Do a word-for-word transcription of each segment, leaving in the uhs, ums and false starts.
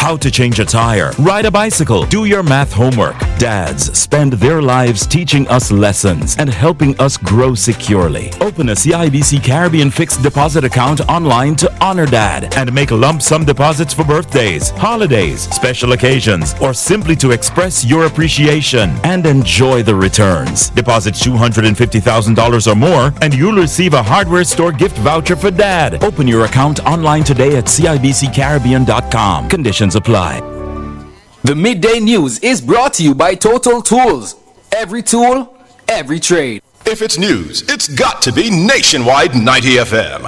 how to change a tire, ride a bicycle, do your math homework. Dads spend their lives teaching us lessons and helping us grow securely. Open a C I B C Caribbean fixed deposit account online to honor Dad and make lump sum deposits for birthdays, holidays, special occasions, or simply to express your appreciation and enjoy the returns. Deposit two hundred fifty thousand dollars or more and you'll receive a hardware store gift voucher for Dad. Open your account online today at C I B C Caribbean dot com. Conditions apply. The Midday News is brought to you by Total Tools. Every tool, every trade. If it's news, it's got to be Nationwide ninety F M.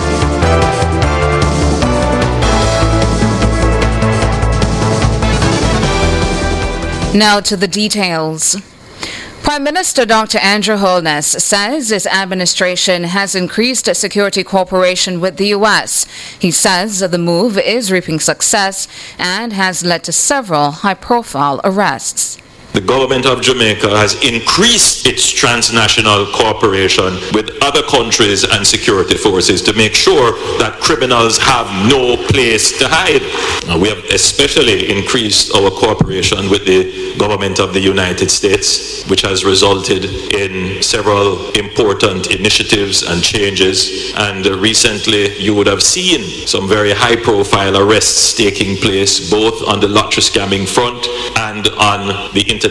Now to the details. Prime Minister Doctor Andrew Holness says his administration has increased security cooperation with the U S. He says the move is reaping success and has led to several high-profile arrests. The government of Jamaica has increased its transnational cooperation with other countries and security forces to make sure that criminals have no place to hide. Now, we have especially increased our cooperation with the government of the United States, which has resulted in several important initiatives and changes. And uh, recently, you would have seen some very high-profile arrests taking place both on the lottery scamming front and on the interdiction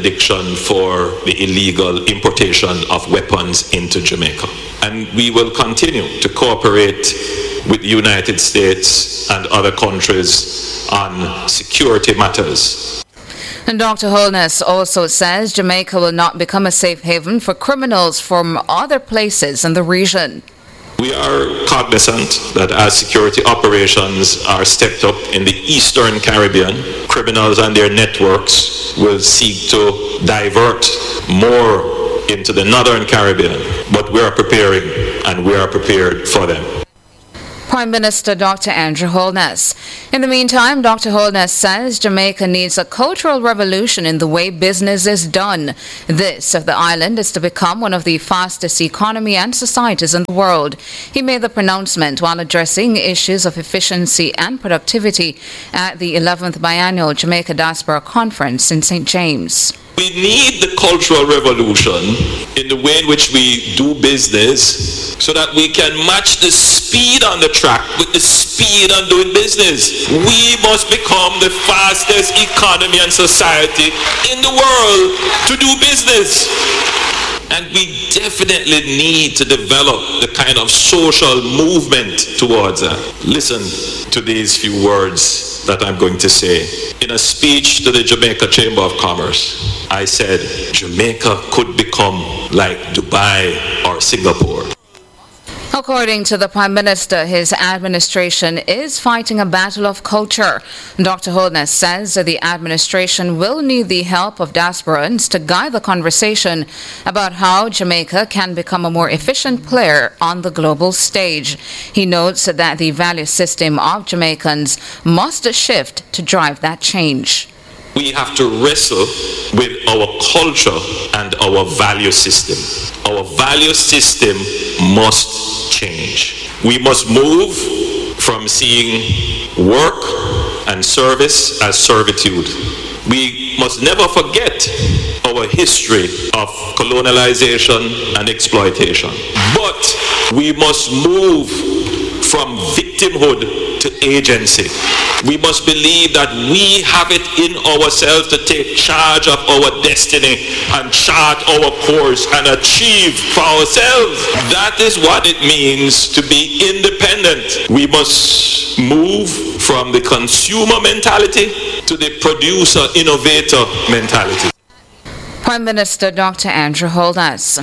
for the illegal importation of weapons into Jamaica. And we will continue to cooperate with the United States and other countries on security matters. And Doctor Holness also says Jamaica will not become a safe haven for criminals from other places in the region. We are cognizant that as security operations are stepped up in the Eastern Caribbean, criminals and their networks will seek to divert more into the Northern Caribbean, but we are preparing and we are prepared for them. Prime Minister Doctor Andrew Holness. In the meantime, Doctor Holness says Jamaica needs a cultural revolution in the way business is done. This, if the island is to become one of the fastest economy and societies in the world. He made the pronouncement while addressing issues of efficiency and productivity at the eleventh Biannual Jamaica Diaspora Conference in Saint James. We need the cultural revolution in the way in which we do business so that we can match the speed on the track with the speed on doing business. We must become the fastest economy and society in the world to do business. And we definitely need to develop the kind of social movement towards that. Listen to these few words that I'm going to say. In a speech to the Jamaica Chamber of Commerce, I said, Jamaica could become like Dubai or Singapore. According to the Prime Minister, his administration is fighting a battle of culture. Doctor Holness says that the administration will need the help of diasporans to guide the conversation about how Jamaica can become a more efficient player on the global stage. He notes that the value system of Jamaicans must shift to drive that change. We have to wrestle with our culture and our value system. Our value system must change. We must move from seeing work and service as servitude. We must never forget our history of colonialization and exploitation. But we must move from victimhood to agency. We must believe that we have it in ourselves to take charge of our destiny and chart our course and achieve for ourselves. That is what it means to be independent. We must move from the consumer mentality to the producer, innovator mentality. Prime Minister Doctor Andrew Holness.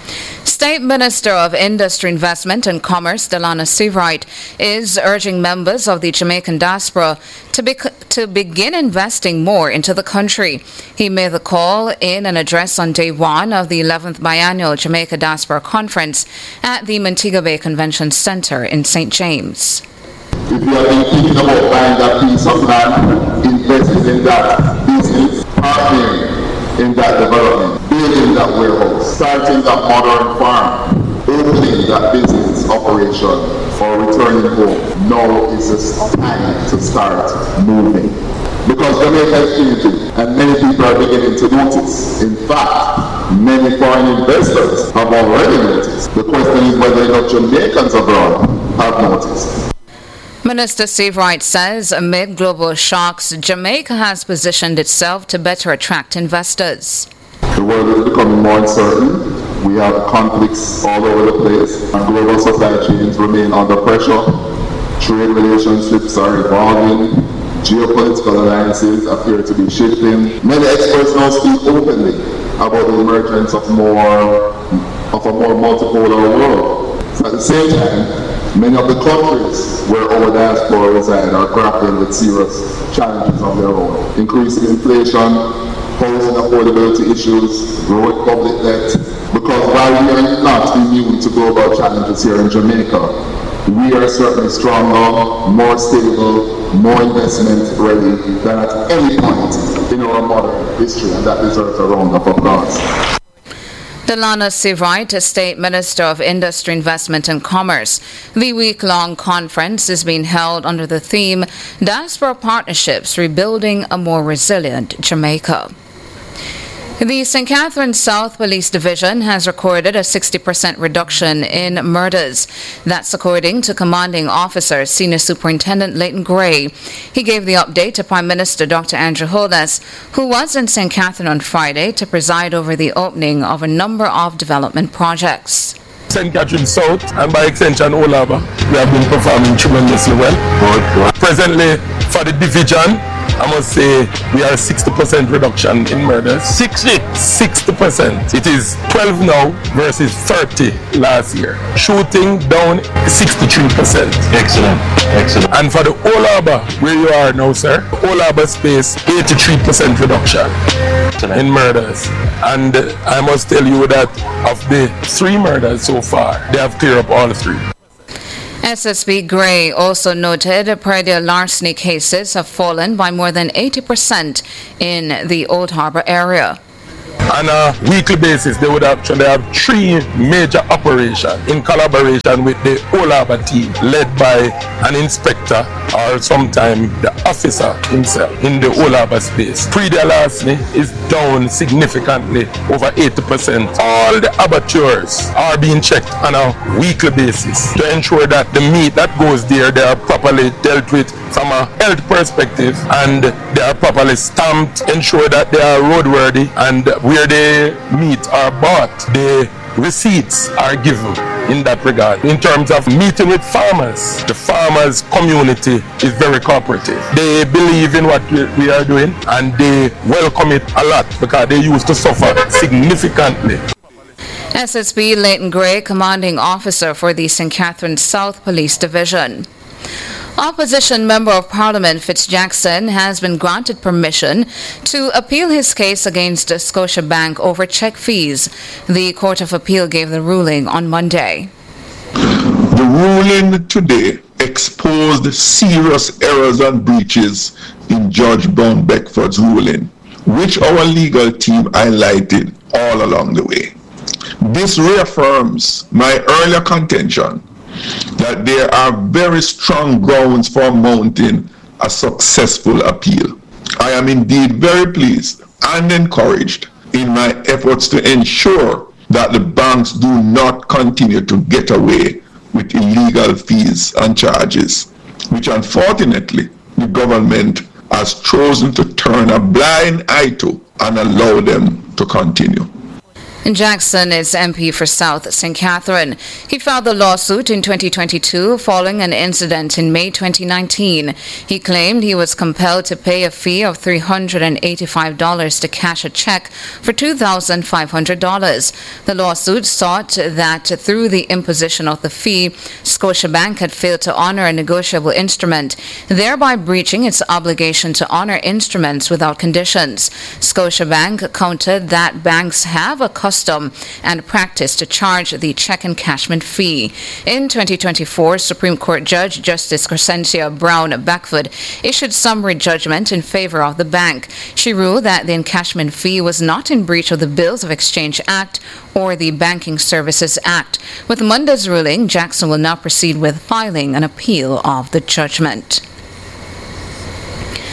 State Minister of Industry, Investment and Commerce, Delana Seawright, is urging members of the Jamaican diaspora to, be, to begin investing more into the country. He made the call in an address on day one of the eleventh Biannual Jamaica Diaspora Conference at the Montego Bay Convention Center in Saint James. If you have been thinking about buying that piece of land, investing in that business, partnering in that development, building that warehouse, starting that modern farm, opening that business operation, or returning home. Now is the time to start moving. Because Jamaica is changing and many people are beginning to notice. In fact, many foreign investors have already noticed. The question is whether enough Jamaicans abroad have noticed. Minister Steve Wright says amid global shocks, Jamaica has positioned itself to better attract investors. The world is becoming more uncertain. We have conflicts all over the place, and global supply chains remain under pressure. Trade relationships are evolving. Geopolitical alliances appear to be shifting. Many experts now speak openly about the emergence of more of a more multipolar world. So at the same time, many of the countries where our diaspora reside are grappling with serious challenges of their own. Increasing inflation, housing affordability issues, growing public debt. Because while we are not immune to global challenges here in Jamaica, we are certainly stronger, more stable, more investment ready than at any point in our modern history, and that deserves a round of applause. Delana Seawright, State Minister of Industry, Investment and Commerce. The week-long conference is being held under the theme Diaspora Partnerships, Rebuilding a More Resilient Jamaica. The Saint Catharines South Police Division has recorded a sixty percent reduction in murders. That's according to Commanding Officer Senior Superintendent Leighton Gray. He gave the update to Prime Minister Doctor Andrew Holness, who was in Saint Catharines on Friday to preside over the opening of a number of development projects. Saint Catharines South and by extension Olaba, we have been performing tremendously well. Presently for the division, I must say we are sixty percent reduction in murders. sixty? sixty percent. It is twelve now versus thirty last year. Shooting down sixty-three percent. Excellent. Excellent. And for the Olaba, where you are now, sir, Olaba space, eighty-three percent reduction Excellent. In murders. And I must tell you that of the three murders so far, they have cleared up all three. S S P Gray also noted perennial larceny cases have fallen by more than eighty percent in the Old Harbour area. On a weekly basis, they would actually have three major operations in collaboration with the Olaba team, led by an inspector or sometime the officer himself in the Olaba space. Perennial larceny is down significantly, over eighty percent. All the abattoirs are being checked on a weekly basis to ensure that the meat that goes there, they are properly dealt with from a health perspective and they are properly stamped, ensure that they are roadworthy, and where the meat are bought, the receipts are given in that regard. In terms of meeting with farmers, the farmers community is very cooperative. They believe in what we are doing and they welcome it a lot because they used to suffer significantly. S S P Leighton Gray, Commanding Officer for the Saint Catharines South Police Division. Opposition Member of Parliament Fitz Jackson has been granted permission to appeal his case against Scotiabank over check fees. The Court of Appeal gave the ruling on Monday. The ruling today exposed serious errors and breaches in Judge Brown Beckford's ruling, which our legal team highlighted all along the way. This reaffirms my earlier contention that there are very strong grounds for mounting a successful appeal. I am indeed very pleased and encouraged in my efforts to ensure that the banks do not continue to get away with illegal fees and charges, which unfortunately the government has chosen to turn a blind eye to and allow them to continue. Jackson is M P for South Saint Catharines. He filed the lawsuit in twenty twenty-two following an incident in May twenty nineteen. He claimed he was compelled to pay a fee of three hundred eighty-five dollars to cash a check for two thousand five hundred dollars. The lawsuit sought that through the imposition of the fee, Scotiabank had failed to honor a negotiable instrument, thereby breaching its obligation to honor instruments without conditions. Scotiabank countered that banks have a custom and practice to charge the check encashment fee. In twenty twenty-four, Supreme Court Judge Justice Crescentia Brown Beckford issued summary judgment in favor of the bank. She ruled that the encashment fee was not in breach of the Bills of Exchange Act or the Banking Services Act. With Monday's ruling, Jackson will now proceed with filing an appeal of the judgment.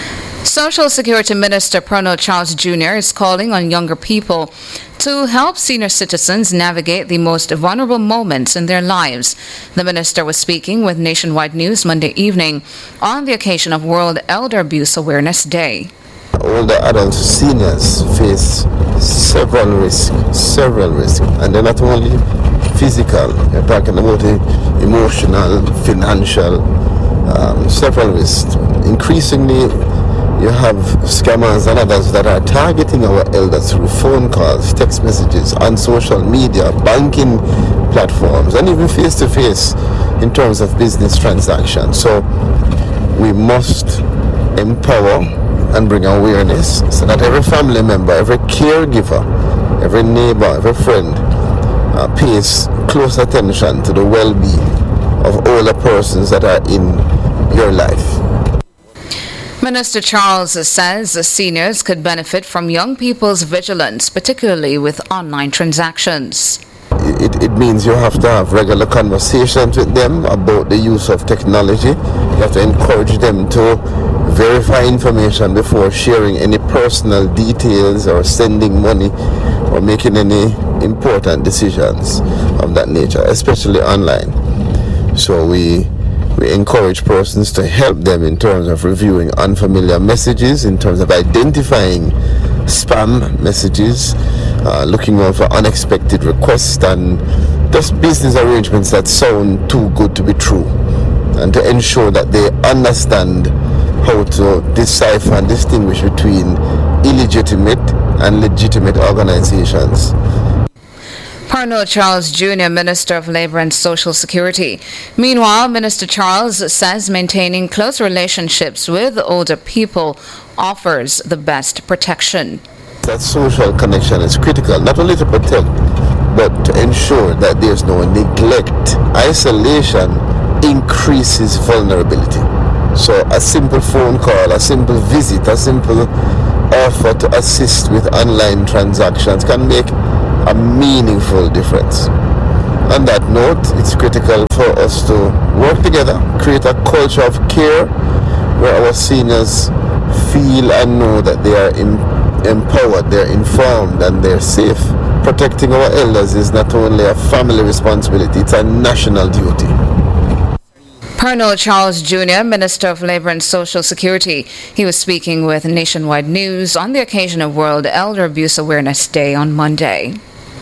Social Security Minister Pernod Charles Junior is calling on younger people to help senior citizens navigate the most vulnerable moments in their lives. The minister was speaking with Nationwide News Monday evening on the occasion of World Elder Abuse Awareness Day. Older adults, seniors face several risks, several risks, and they're not only physical, you're talking about emotional, financial, um, several risks. Increasingly, you have scammers and others that are targeting our elders through phone calls, text messages, on social media, banking platforms, and even face-to-face in terms of business transactions. So we must empower and bring awareness so that every family member, every caregiver, every neighbor, every friend uh, pays close attention to the well-being of older persons that are in your life. Minister Charles says seniors could benefit from young people's vigilance, particularly with online transactions. It, it means you have to have regular conversations with them about the use of technology. You have to encourage them to verify information before sharing any personal details or sending money or making any important decisions of that nature, especially online. So we we encourage persons to help them in terms of reviewing unfamiliar messages, in terms of identifying spam messages, uh, looking out for unexpected requests, and just business arrangements that sound too good to be true, and to ensure that they understand how to decipher and distinguish between illegitimate and legitimate organizations. Pernod Charles Junior, Minister of Labour and Social Security. Meanwhile, Minister Charles says maintaining close relationships with older people offers the best protection. That social connection is critical, not only to protect, but to ensure that there's no neglect. Isolation increases vulnerability. So a simple phone call, a simple visit, a simple offer to assist with online transactions can make a meaningful difference. On that note, it's critical for us to work together, create a culture of care where our seniors feel and know that they are em- empowered, they're informed, and they're safe. Protecting our elders is not only a family responsibility, it's a national duty. Pernod Charles Junior, Minister of Labour and Social Security. He was speaking with Nationwide News on the occasion of World Elder Abuse Awareness Day on Monday.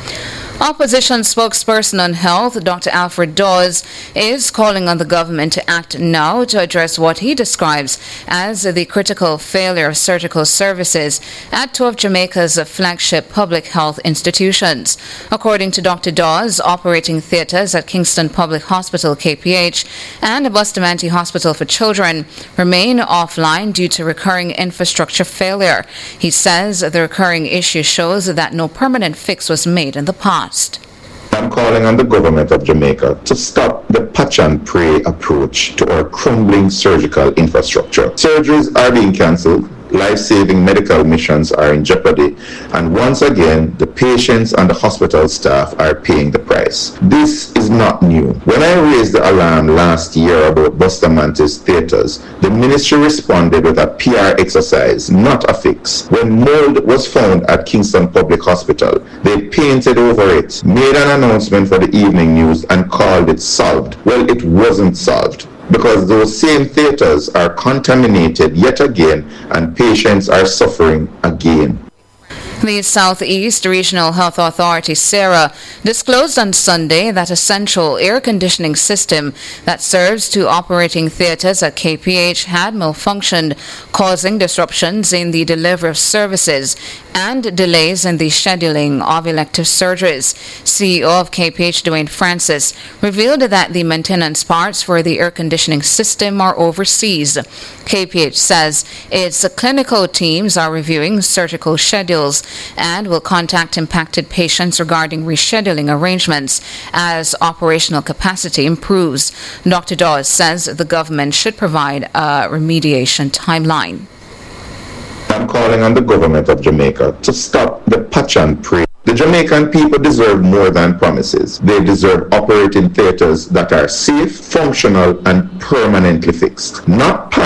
Opposition spokesperson on health, Doctor Alfred Dawes, is calling on the government to act now to address what he describes as the critical failure of surgical services at two of Jamaica's flagship public health institutions. According to Doctor Dawes, operating theatres at Kingston Public Hospital, K P H, and Bustamante Hospital for Children remain offline due to recurring infrastructure failure. He says the recurring issue shows that no permanent fix was made in the past. I'm calling on the government of Jamaica to stop the patch and pray approach to our crumbling surgical infrastructure. Surgeries are being cancelled, life-saving medical missions are in jeopardy, and once again, the patients and the hospital staff are paying the price. This is not new. When I raised the alarm last year about Bustamante's theatres, the ministry responded with a P R exercise, not a fix. When mold was found at Kingston Public Hospital, they painted over it, made an announcement for the evening news, and called it solved. Well, it wasn't solved, because those same theatres are contaminated yet again and patients are suffering again. The Southeast Regional Health Authority, SERA, disclosed on Sunday that a central air conditioning system that serves two operating theatres at K P H had malfunctioned, causing disruptions in the delivery of services and delays in the scheduling of elective surgeries. C E O of K P H, Dwayne Francis, revealed that the maintenance parts for the air conditioning system are overseas. K P H says its clinical teams are reviewing surgical schedules and will contact impacted patients regarding rescheduling arrangements as operational capacity improves. Doctor Dawes says the government should provide a remediation timeline. I'm calling on the government of Jamaica to stop the patch and pray. The Jamaican people deserve more than promises. They deserve operating theatres that are safe, functional, and permanently fixed, not patched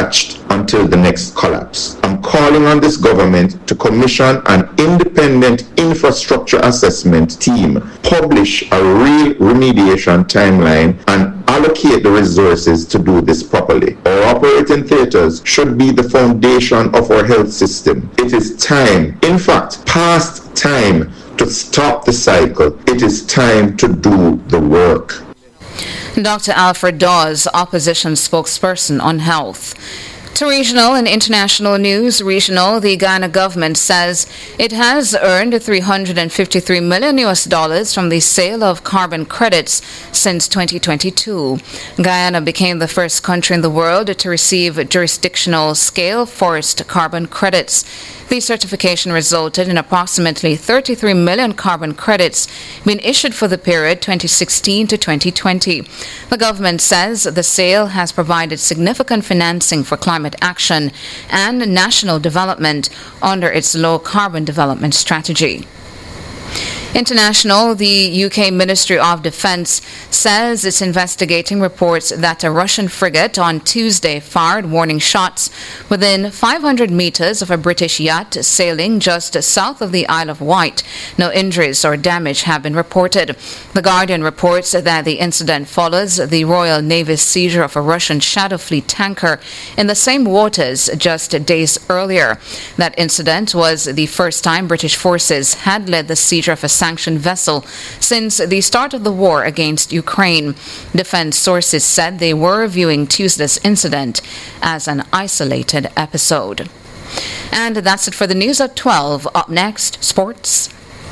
until the next collapse. I'm calling on this government to commission an independent infrastructure assessment team, publish a real remediation timeline, and allocate the resources to do this properly. Our operating theaters should be the foundation of our health system. It is time, in fact, past time, to stop the cycle. It is time to do the work. Doctor Alfred Dawes, opposition spokesperson on health. To regional and international news, regional, the Guyana government says it has earned three hundred fifty-three million U S dollars from the sale of carbon credits since twenty twenty-two. Guyana became the first country in the world to receive jurisdictional scale forest carbon credits. The certification resulted in approximately thirty-three million carbon credits being issued for the period twenty sixteen to twenty twenty. The government says the sale has provided significant financing for climate action and national development under its low carbon development strategy. International, the U K Ministry of Defence says it's investigating reports that a Russian frigate on Tuesday fired warning shots within five hundred metres of a British yacht sailing just south of the Isle of Wight. No injuries or damage have been reported. The Guardian reports that the incident follows the Royal Navy's seizure of a Russian Shadow Fleet tanker in the same waters just days earlier. That incident was the first time British forces had led the seizure of a sanctioned vessel since the start of the war against Ukraine. Defense sources said they were viewing Tuesday's incident as an isolated episode. And that's it for the news at twelve. Up next, sports.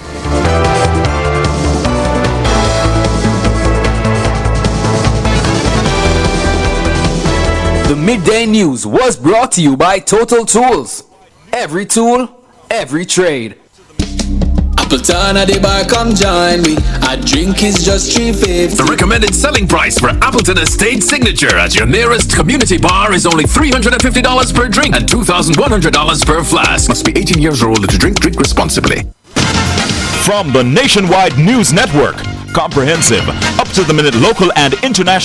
The Midday News was brought to you by Total Tools. Every tool, every trade. Appleton at the bar, come join me. A drink is just three fifty. The recommended selling price for Appleton Estate Signature at your nearest community bar is only three hundred fifty dollars per drink and two thousand one hundred dollars per flask. Must be eighteen years or older to drink. Drink responsibly. From the Nationwide News Network, comprehensive, up-to-the-minute local and international